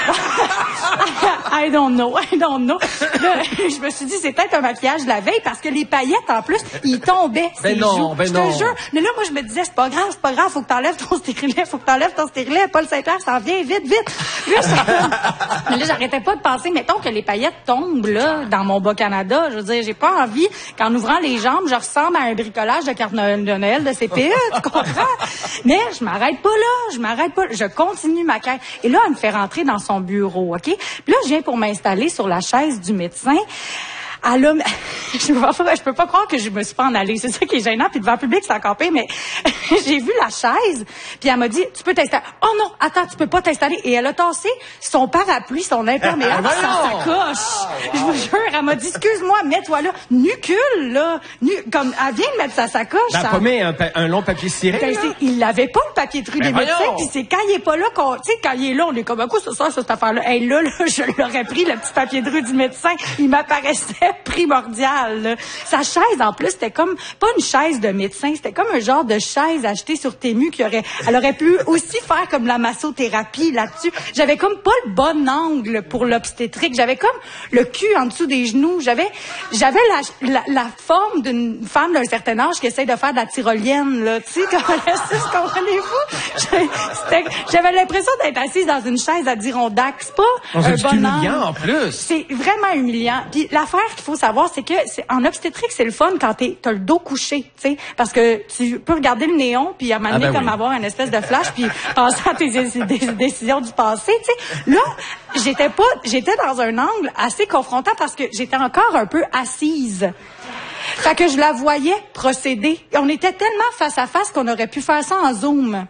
I don't know. Là, je me suis dit, c'est peut-être un maquillage de la veille parce que les paillettes, en plus, ils tombaient. Ben non. Je te jure. Mais là, moi, je me disais, c'est pas grave, faut que t'enlèves ton stérilet, Paul Saint-Pierre s'en vient, vite. Mais là, j'arrêtais pas de penser, mettons que les paillettes tombent, là, dans mon Bas-Canada. Je veux dire, j'ai pas envie qu'en ouvrant les jambes, je ressemble à un bricolage de carte de Noël de CPE, tu comprends? Mais je m'arrête pas là, je continue ma quête. Et là, elle me fait rentrer dans son bureau, OK? Puis là, je viens pour m'installer sur la chaise du médecin. Alors, je peux pas croire que je me suis pas en allée. C'est ça qui est gênant. Puis devant le public, c'est encore pire. Mais j'ai vu la chaise. Puis elle m'a dit, tu peux t'installer. Oh non, attends, tu peux pas t'installer. Et elle a tassé son parapluie, son imperméable sur sa coche. Je vous jure, elle m'a dit, excuse-moi, mets-toi là. Nucule, là. Comme, elle vient de mettre sa sacoche. Ben, pas mis un long papier ciré. Ben, il l'avait pas, le papier de rue des médecins. Puis c'est quand il est pas là qu'on, tu sais, quand il est là, on est comme, à quoi ça sert, cette affaire-là? Hey, là, je l'aurais pris, le petit papier de rue du médecin. Il m'apparaissait primordial, là. Sa chaise, en plus, c'était comme, pas une chaise de médecin, c'était comme un genre de chaise achetée sur Temu elle aurait pu aussi faire comme la massothérapie là-dessus. J'avais comme pas le bon angle pour l'obstétrique. J'avais comme le cul en dessous des genoux. J'avais la forme d'une femme d'un certain âge qui essaie de faire de la tyrolienne, là. Tu sais, comprenez-vous? J'avais l'impression d'être assise dans une chaise à Dirondac. C'est pas un bon angle. C'est humiliant, en plus. C'est vraiment humiliant. Puis l'affaire qu'il faut savoir, c'est que en obstétrique, c'est le fun quand t'as le dos couché, tu sais, parce que tu peux regarder le néon puis à un moment donné, comme avoir une espèce de flash puis penser à tes décisions du passé, tu sais. Là, j'étais dans un angle assez confrontant parce que j'étais encore un peu assise. Fait que je la voyais procéder. On était tellement face à face qu'on aurait pu faire ça en Zoom.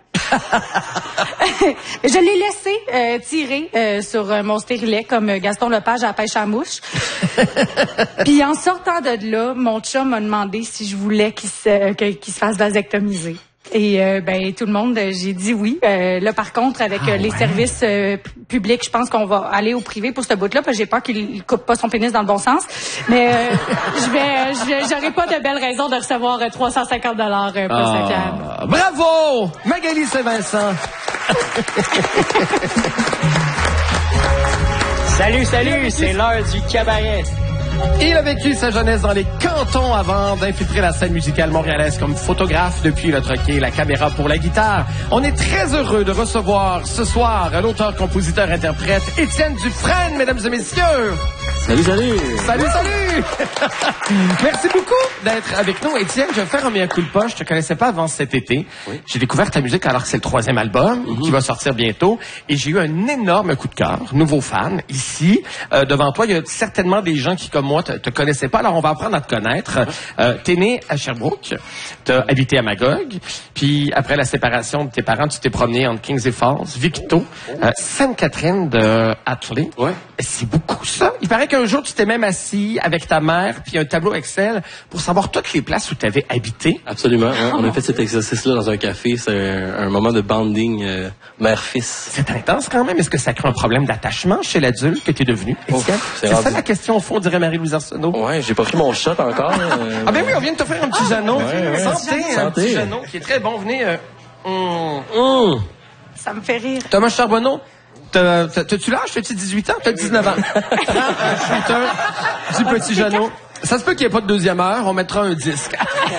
Je l'ai laissé tirer sur mon stérilet comme Gaston Lepage à la pêche à mouche. Puis en sortant de là, mon chum m'a demandé si je voulais qu'il se fasse vasectomiser. Et ben tout le monde, j'ai dit oui. Là par contre avec les services publics, je pense qu'on va aller au privé pour ce bout-là parce que j'ai peur qu'il coupe pas son pénis dans le bon sens. Mais j'aurais pas de belles raisons de recevoir 350 $, Paul Saint-Pierre. Bravo, Magali Saint-Vincent. Salut, c'est l'heure du cabaret. Il a vécu sa jeunesse dans les cantons avant d'infiltrer la scène musicale montréalaise comme photographe depuis le troquet et la caméra pour la guitare. On est très heureux de recevoir ce soir l'auteur, compositeur, interprète Étienne Dufresne, mesdames et messieurs. Salut. Salut. Merci beaucoup d'être avec nous. Étienne, je vais faire un coup de poche. Je te connaissais pas avant cet été. Oui. J'ai découvert ta musique alors que c'est le 3e album qui va sortir bientôt. Et j'ai eu un énorme coup de cœur. Nouveau fan ici. Devant toi, il y a certainement des gens qui, comme moi, te connaissaient pas. Alors, on va apprendre à te connaître. T'es né à Sherbrooke. T'as habité à Magog. Puis, après la séparation de tes parents, tu t'es promené entre Kings et Falls, Victo, Sainte-Catherine de Hatley. Ouais. C'est beaucoup, ça. Il paraît qu'un jour, tu t'es même assis avec ta mère puis un tableau Excel pour savoir toutes les places où tu avais habité. Absolument. Hein? On a fait cet exercice-là dans un café. C'est un moment de bonding mère-fils. C'est intense quand même. Est-ce que ça crée un problème d'attachement chez l'adulte que tu es devenu, Étienne? C'est ça la question au fond, dirait Marie-Louise Arsenault. Ouais, j'ai pas pris mon shot encore. Ah ben oui, on vient de t'offrir un petit Jeannot. Ouais. Santé, un petit Jeannot qui est très bon. Venez. Ça me fait rire. Thomas Charbonneau. T'as-tu l'âge? T'as-tu 18 ans? T'as 19 ans. Un shooter du petit Jeannot. Ça se peut qu'il n'y ait pas de deuxième heure. On mettra un disque.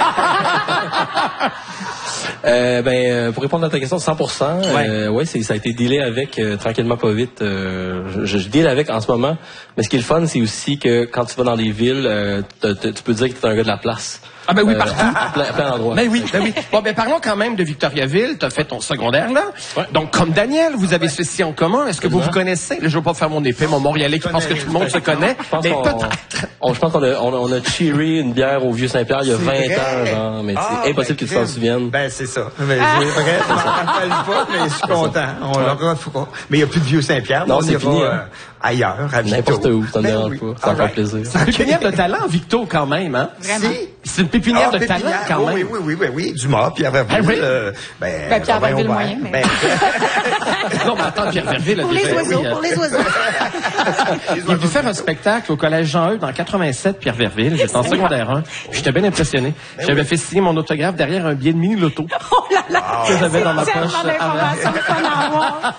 Pour répondre à ta question, 100%. Ça a été dealé avec tranquillement pas vite. Je deal avec en ce moment. Mais ce qui est le fun, c'est aussi que quand tu vas dans les villes, tu peux dire que tu es un gars de la place. Ah ben oui, partout. Plein d'endroits. Ben oui. Bon, ben parlons quand même de Victoriaville. T'as fait ton secondaire là. Ouais. Donc, comme Daniel, vous avez ceci en commun. Est-ce que vous connaissez? Là, je veux pas faire mon épée, mon Montréalais qui pense que tout le monde se connaît. Mais peut-être. Je pense qu'on a cheeré une bière au Vieux-Saint-Pierre il y a 20 ans, genre. Mais c'est impossible que tu t'en souviennes. Ben, c'est ça. Mais c'est vrai, ça ne rappelle pas, mais je suis content. Mais il n'y a plus de Vieux-Saint-Pierre. Non, c'est fini. Ailleurs, à Victo. N'importe où, ça ne dérange pas. Ça fait plaisir. C'est une pépinière de talent, Victo, quand même, hein? Vraiment. C'est une pépinière de talent, quand même. Oui. Dumas, Pierre-Verville. Pierre-Verville moyen, mais... Non, mais attends, Pierre-Verville... Pour les oiseaux. Il a dû faire un spectacle au Collège Jean-Eudes dans 87, Pierre-Verville. J'étais en secondaire 1. J'étais bien impressionné. J'avais fait signer mon autographe derrière un billet de mini-loto. Oh là là! Que j'avais dans ma poche avant.